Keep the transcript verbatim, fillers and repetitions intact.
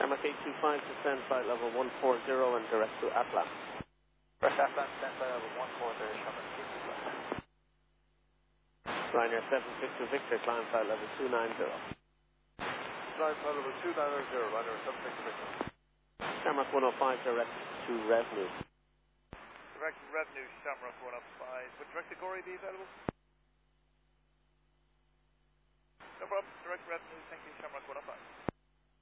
Shamrock eight two five, descend flight level one four zero and direct to Atlas. Direct Atlas, descend flight level one four zero, Shamrock eight two five. Ryanair seven six two Victor, climb flight level two nine zero. Climb flight level two nine zero, Ryanair seven six two Victor. Shamrock one oh five, direct to Revenue. Direct Revenue, Shamrock one oh five. Would direct to Gorey be available? No problem, direct Revenue, thank you, Shamrock one oh five.